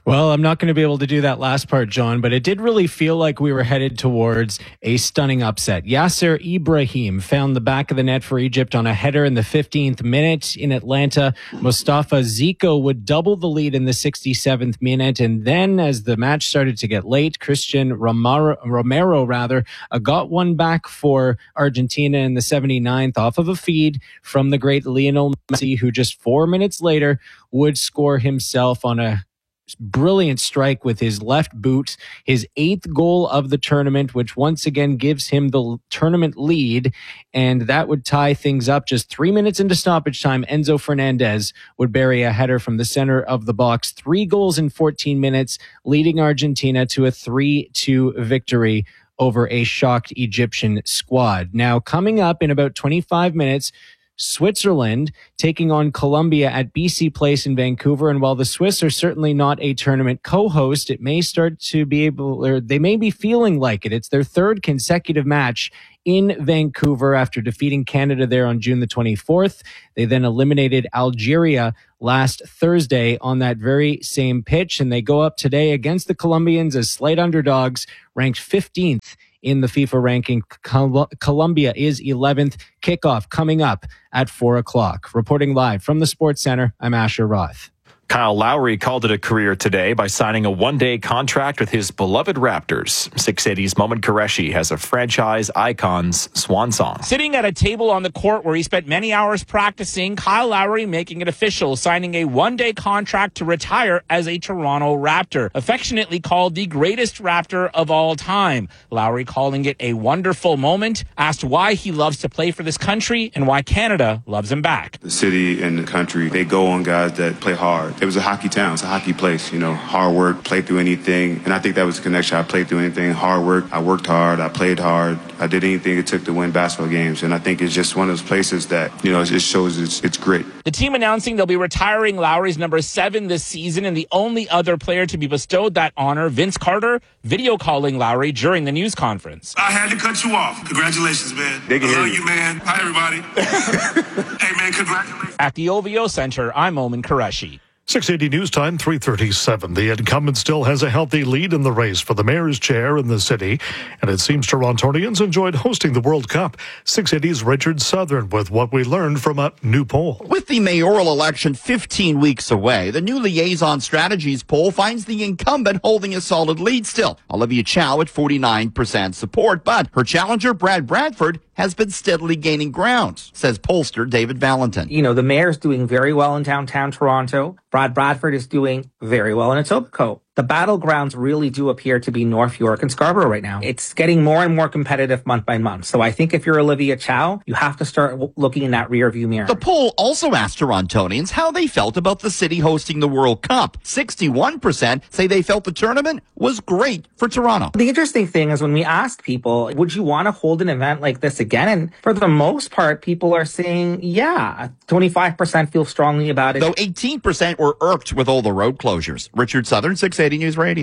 Speaker 21: Well, I'm not going to be able to do that last part, John, but it did really feel like we were headed towards a stunning upset. Yasser Ibrahim found the back of the net for Egypt on a header in the fifteenth minute in Atlanta. Mustafa Zico would double the lead in the sixty-seventh minute. And then as the match started to get late, Christian Romero, Romero rather, uh, got one back for Argentina in the seventy-ninth off of a feed from the great Lionel Messi, who just four minutes later would score himself on a brilliant strike with his left boot, his eighth goal of the tournament, which once again gives him the tournament lead. And that would tie things up just three minutes into stoppage time. Enzo Fernandez would bury a header from the center of the box. Three goals in fourteen minutes, leading Argentina to a three two victory over a shocked Egyptian squad. Now, coming up in about twenty-five minutes, Switzerland taking on Colombia at B C Place in Vancouver. And while the Swiss are certainly not a tournament co-host, it may start to be able, or they may be feeling like it. It's their third consecutive match in Vancouver after defeating Canada there on June the twenty-fourth. They then eliminated Algeria last Thursday on that very same pitch. And they go up today against the Colombians as slight underdogs, ranked fifteenth in the FIFA ranking. Col- Colombia is eleventh. Kickoff coming up at four o'clock. Reporting live from the Sports Center, I'm Asher Roth.
Speaker 2: Kyle Lowry called it a career today by signing a one-day contract with his beloved Raptors. six eighty's Momin Qureshi has a franchise icon's swan song.
Speaker 6: Sitting at a table on the court where he spent many hours practicing, Kyle Lowry making it official, signing a one-day contract to retire as a Toronto Raptor, affectionately called the greatest Raptor of all time. Lowry calling it a wonderful moment, asked why he loves to play for this country and why Canada loves him back.
Speaker 1: The city and the country, they go on guys that play hard. It was a hockey town. It's a hockey place. You know, hard work, play through anything. And I think that was the connection. I played through anything. Hard work. I worked hard. I played hard. I did anything it took to win basketball games. And I think it's just one of those places that, you know, it shows its, its grit.
Speaker 6: The team announcing they'll be retiring Lowry's number seven this season, and the only other player to be bestowed that honor, Vince Carter, video calling Lowry during the news conference.
Speaker 3: I had to cut you off. Congratulations, man.
Speaker 1: They can
Speaker 3: I
Speaker 1: hear
Speaker 3: love
Speaker 1: you.
Speaker 3: you, man. Hi, everybody. Hey, man, congratulations.
Speaker 21: At the O V O Center, I'm Momin Qureshi.
Speaker 16: six eighty News Time, three thirty-seven. The incumbent still has a healthy lead in the race for the mayor's chair in the city, and it seems Torontonians enjoyed hosting the World Cup. six eighty's Richard Southern with what we learned from a new poll.
Speaker 8: With the mayoral election fifteen weeks away, the new Liaison Strategies poll finds the incumbent holding a solid lead still. Olivia Chow at forty-nine percent support, but her challenger, Brad Bradford, has been steadily gaining ground, says pollster David Valentin.
Speaker 10: You know, the mayor's doing very well in downtown Toronto. Brad Bradford is doing very well in Etobicoke. The battlegrounds really do appear to be North York and Scarborough right now. It's getting more and more competitive month by month. So I think if you're Olivia Chow, you have to start w- looking in that rear view mirror.
Speaker 8: The poll also asked Torontonians how they felt about the city hosting the World Cup. sixty-one percent say they felt the tournament was great for Toronto.
Speaker 10: The interesting thing is when we asked people, would you want to hold an event like this again? And for the most part, people are saying, yeah. twenty-five percent feel strongly about it.
Speaker 8: Though eighteen percent were irked with all the road closures. Richard Southern, six eighty News Radio.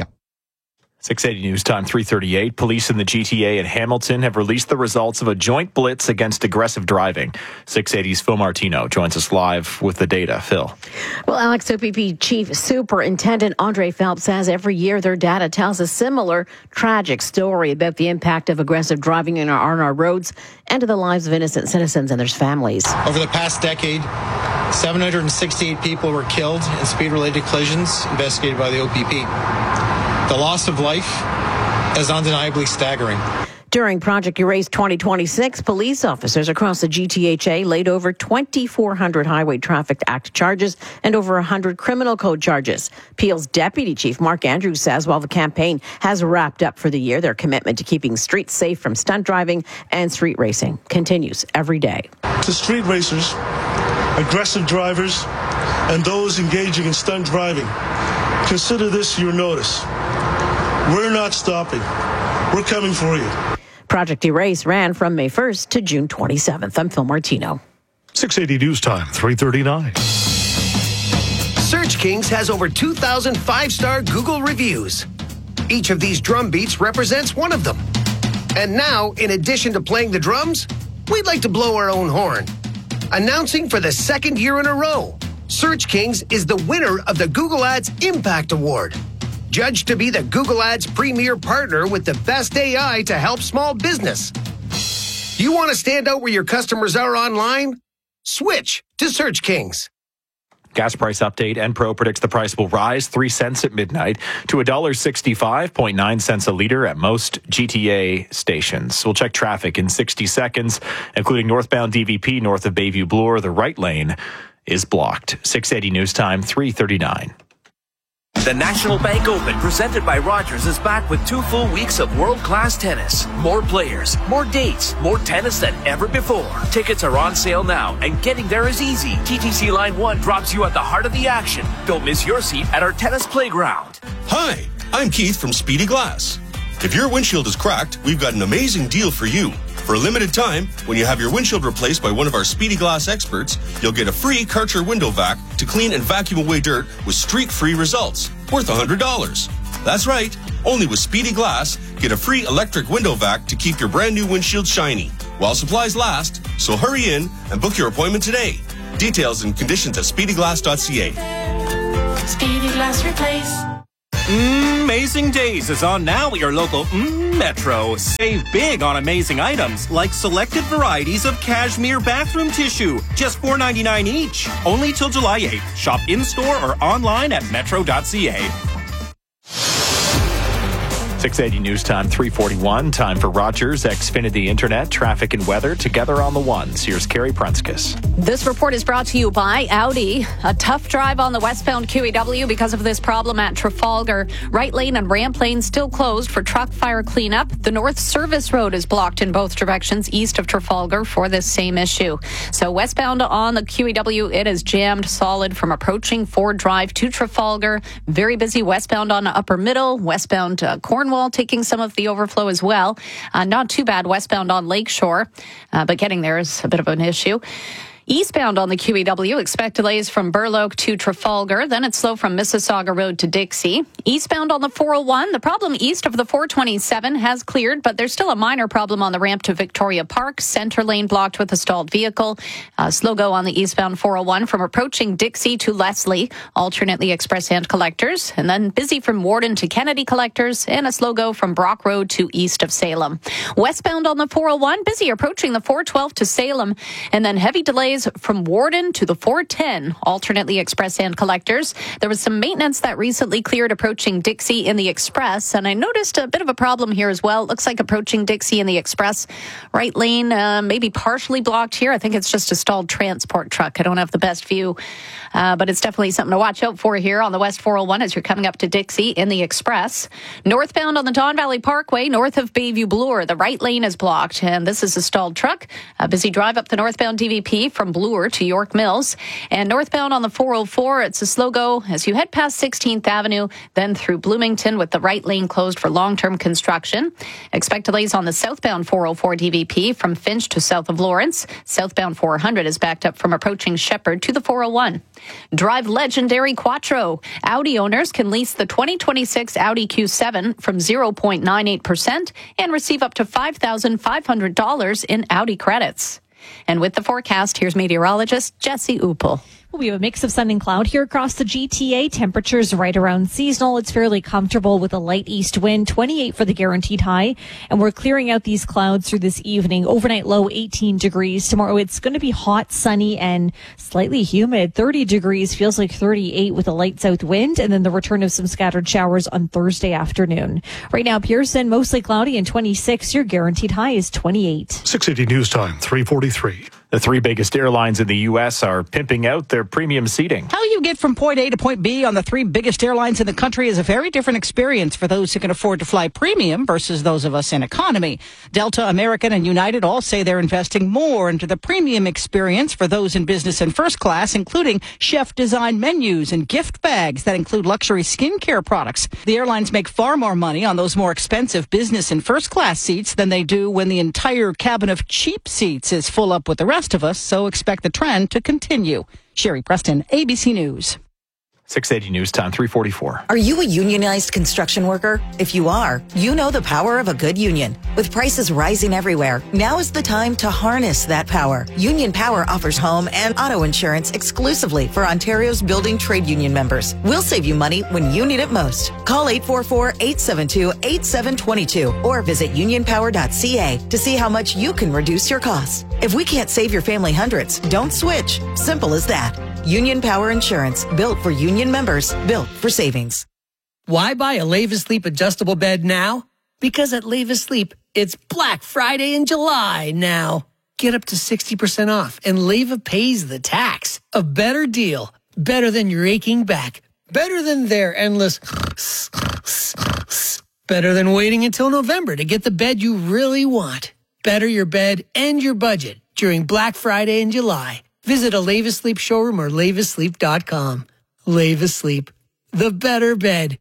Speaker 2: six eighty News Time, three thirty-eight. Police in the G T A and Hamilton have released the results of a joint blitz against aggressive driving. six eighty's Phil Martino joins us live with the data. Phil.
Speaker 15: Well, Alex, O P P Chief Superintendent Andre Phelps says every year their data tells a similar tragic story about the impact of aggressive driving on our, on our roads and to the lives of innocent citizens and their families.
Speaker 4: Over the past decade, seven hundred sixty-eight people were killed in speed-related collisions investigated by the O P P. The loss of life is undeniably staggering.
Speaker 15: During Project Erase twenty twenty-six, police officers across the G T H A laid over twenty-four hundred Highway Traffic Act charges and over one hundred criminal code charges. Peel's Deputy Chief Mark Andrews says while the campaign has wrapped up for the year, their commitment to keeping streets safe from stunt driving and street racing continues every day.
Speaker 11: To street racers, aggressive drivers, and those engaging in stunt driving, consider this your notice. We're not stopping. We're coming for you.
Speaker 15: Project Erase ran from May first to June twenty-seventh. I'm Phil Martino.
Speaker 16: six eighty News Time, three thirty-nine.
Speaker 12: Search Kings has over two thousand five-star Google reviews. Each of these drum beats represents one of them. And now, in addition to playing the drums, we'd like to blow our own horn. Announcing for the second year in a row, Search Kings is the winner of the Google Ads Impact Award. Judged to be the Google Ads premier partner with the best A I to help small business. You want to stand out where your customers are online? Switch to Search Kings.
Speaker 2: Gas price update. Enpro predicts the price will rise three cents at midnight to one dollar sixty-five point nine cents a litre at most G T A stations. We'll check traffic in sixty seconds, including northbound D V P north of Bayview Bloor. The right lane is blocked. six eighty News Time, three thirty-nine.
Speaker 7: The National Bank Open, presented by Rogers, is back with two full weeks of world-class tennis. More players, more dates, more tennis than ever before. Tickets are on sale now, and getting there is easy. T T C Line one drops you at the heart of the action. Don't miss your seat at our tennis playground.
Speaker 17: Hi, I'm Keith from Speedy Glass. If your windshield is cracked, we've got an amazing deal for you. For a limited time, when you have your windshield replaced by one of our Speedy Glass experts, you'll get a free Karcher window vac to clean and vacuum away dirt with streak-free results, worth one hundred dollars. That's right, only with Speedy Glass, get a free electric window vac to keep your brand new windshield shiny, while supplies last, so hurry in and book your appointment today. Details and conditions at speedy glass dot c a.
Speaker 18: Speedy Glass Replace.
Speaker 19: Amazing Days is on now at your local mm, Metro. Save big on amazing items like selected varieties of cashmere bathroom tissue, just four ninety-nine each. Only till July eighth. Shop in-store or online at metro dot c a.
Speaker 2: six eighty News Time, three forty-one. Time for Rogers Xfinity Internet, traffic and weather together on the ones. Here's Carrie Prunskis.
Speaker 22: This report is brought to you by Audi. A tough drive on the westbound Q E W because of this problem at Trafalgar. Right lane and ramp lane still closed for truck fire cleanup. The North Service Road is blocked in both directions east of Trafalgar for this same issue. So westbound on the Q E W, it is jammed solid from approaching Ford Drive to Trafalgar. Very busy westbound on Upper Middle, westbound uh, Cornwall taking some of the overflow as well. Uh, not too bad westbound on Lakeshore, uh, but getting there is a bit of an issue. Eastbound on the Q E W, expect delays from Burloak to Trafalgar. Then it's slow from Mississauga Road to Dixie. Eastbound on the four oh one, the problem east of the four twenty-seven has cleared, but there's still a minor problem on the ramp to Victoria Park. Center lane blocked with a stalled vehicle. Uh, slow go on the eastbound four oh one from approaching Dixie to Leslie, alternately express and collectors. And then busy from Warden to Kennedy collectors, and a slow go from Brock Road to east of Salem. Westbound on the four oh one, busy approaching the four twelve to Salem, and then heavy delays from Warden to the four ten, alternately express and collectors. There was some maintenance that recently cleared approaching Dixie in the express, and I noticed a bit of a problem here as well. It looks like approaching Dixie in the express, right lane uh, maybe partially blocked here. I think it's just a stalled transport truck. I don't have the best view, uh, but it's definitely something to watch out for here on the West four oh one as you're coming up to Dixie in the express. Northbound on the Don Valley Parkway, north of Bayview Bloor, the right lane is blocked, and this is a stalled truck. A busy drive up the northbound D V P from Bloor to York Mills. And northbound on the four oh four, it's a slow go as you head past sixteenth Avenue, then through Bloomington with the right lane closed for long-term construction. Expect delays on the southbound four oh four D V P from Finch to south of Lawrence. Southbound four hundred is backed up from approaching Shepherd to the four oh one. Drive legendary Quattro. Audi owners can lease the twenty twenty-six Audi Q seven from zero point nine eight percent and receive up to five thousand five hundred dollars in Audi credits. And with the forecast, here's meteorologist Jesse Uppel.
Speaker 23: We have a mix of sun and cloud here across the G T A. Temperatures right around seasonal. It's fairly comfortable with a light east wind, twenty-eight for the guaranteed high. And we're clearing out these clouds through this evening. Overnight low, eighteen degrees. Tomorrow it's going to be hot, sunny, and slightly humid. thirty degrees, feels like thirty-eight with a light south wind. And then the return of some scattered showers on Thursday afternoon. Right now, Pearson, mostly cloudy and twenty-six. Your guaranteed high is twenty-eight.
Speaker 16: six eighty News Time, three forty-three.
Speaker 2: The three biggest airlines in the U S are pimping out their premium seating.
Speaker 20: How you get from point A to point B on the three biggest airlines in the country is a very different experience for those who can afford to fly premium versus those of us in economy. Delta, American, and United all say they're investing more into the premium experience for those in business and first class, including chef-designed menus and gift bags that include luxury skincare products. The airlines make far more money on those more expensive business and first class seats than they do when the entire cabin of cheap seats is full up with the rest of us, so expect the trend to continue. Sherry Preston, A B C News.
Speaker 2: six eighty News Time, three forty-four.
Speaker 5: Are you a unionized construction worker? If you are, you know the power of a good union. With prices rising everywhere, now is the time to harness that power. Union Power offers home and auto insurance exclusively for Ontario's building trade union members. We'll save you money when you need it most. Call eight four four, eight seven two, eight seven two two or visit union power dot c a to see how much you can reduce your costs. If we can't save your family hundreds, don't switch. Simple as that. Union Power Insurance, built for union members, built for savings.
Speaker 9: Why buy a Leva Sleep adjustable bed now? Because at Leva Sleep, it's Black Friday in July now. Get up to sixty percent off, and Leva pays the tax. A better deal. Better than your aching back. Better than their endless... Better than waiting until November to get the bed you really want. Better your bed and your budget during Black Friday in July. Visit a Leva Sleep showroom or leva sleep dot com. Leva Sleep, the better bed.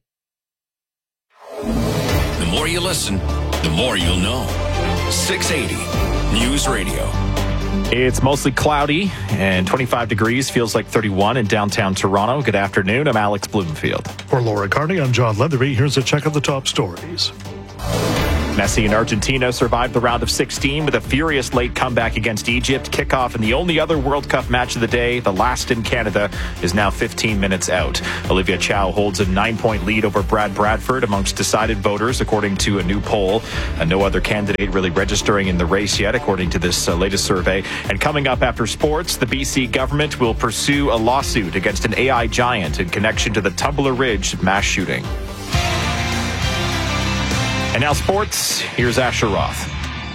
Speaker 14: The more you listen, the more you'll know. six eighty News Radio.
Speaker 2: It's mostly cloudy and twenty-five degrees, feels like thirty-one in downtown Toronto. Good afternoon. I'm Alex Bloomfield.
Speaker 16: For Laura Carney, I'm John Leatherby. Here's a check of the top stories.
Speaker 2: Messi and Argentina survived the round of sixteen with a furious late comeback against Egypt. Kickoff in the only other World Cup match of the day, the last in Canada, is now fifteen minutes out. Olivia Chow holds a nine-point lead over Brad Bradford amongst decided voters, according to a new poll. And no other candidate really registering in the race yet, according to this uh, latest survey. And coming up after sports, the B C government will pursue a lawsuit against an A I giant in connection to the Tumbler Ridge mass shooting. And now sports, here's Asher Roth.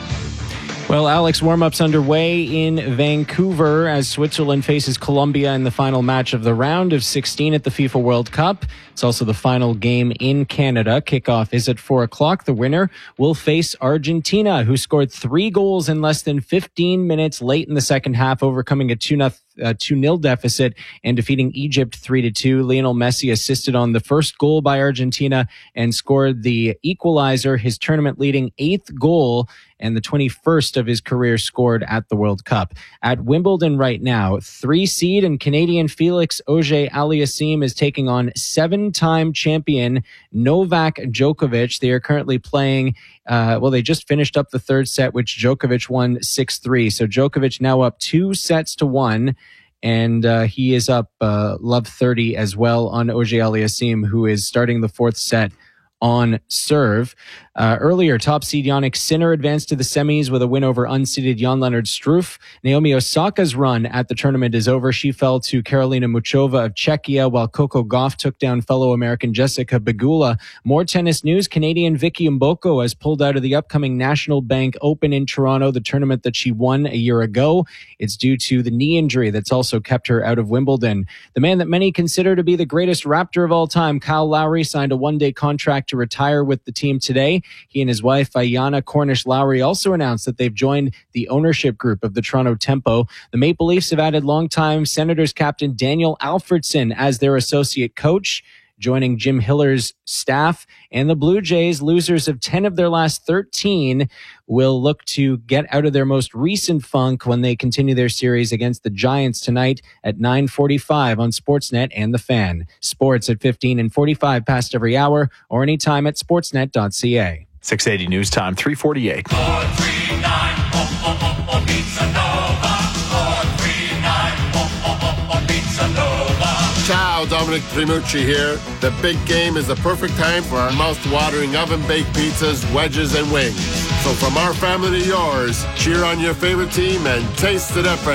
Speaker 21: Well, Alex, warm-ups underway in Vancouver as Switzerland faces Colombia in the final match of the round of sixteen at the FIFA World Cup. It's also the final game in Canada. Kickoff is at four o'clock. The winner will face Argentina, who scored three goals in less than fifteen minutes late in the second half, overcoming a two nil deficit and defeating Egypt three to two. Lionel Messi assisted on the first goal by Argentina and scored the equalizer, his tournament-leading eighth goal and the twenty-first of his career scored at the World Cup. At Wimbledon right now, three seed and Canadian Felix Auger-Aliassime is taking on seven-time champion Novak Djokovic. They are currently playing, uh, well, they just finished up the third set, which Djokovic won six three. So Djokovic now up two sets to one. And uh, he is up uh, love thirty as well on Auger-Aliassime, who is starting the fourth set on serve. Uh, earlier, top seed Jannik Sinner advanced to the semis with a win over unseeded Jan-Lennard Struff. Naomi Osaka's run at the tournament is over. She fell to Karolina Muchova of Czechia, while Coco Gauff took down fellow American Jessica Pegula. More tennis news. Canadian Vicky Mboko has pulled out of the upcoming National Bank Open in Toronto, the tournament that she won a year ago. It's due to the knee injury that's also kept her out of Wimbledon. The man that many consider to be the greatest Raptor of all time, Kyle Lowry, signed a one-day contract to retire with the team today. He and his wife, Ayanna Cornish-Lowry, also announced that they've joined the ownership group of the Toronto Tempo. The Maple Leafs have added longtime Senators captain Daniel Alfredson as their associate coach, joining Jim Hiller's staff. And the Blue Jays, losers of ten of their last thirteen, will look to get out of their most recent funk when they continue their series against the Giants tonight at nine forty-five on Sportsnet and The Fan. Sports at fifteen and forty-five past every hour or anytime at sportsnet dot c a.
Speaker 2: six eighty News Time, three forty-eight.
Speaker 18: four three nine, oh, oh, oh, Pizza Nova. four three nine, oh, oh, oh, Pizza Nova.
Speaker 24: Ciao, Dominic Primucci here. The big game is the perfect time for our mouth-watering oven-baked pizzas, wedges, and wings. So from our family to yours, cheer on your favorite team and taste the difference.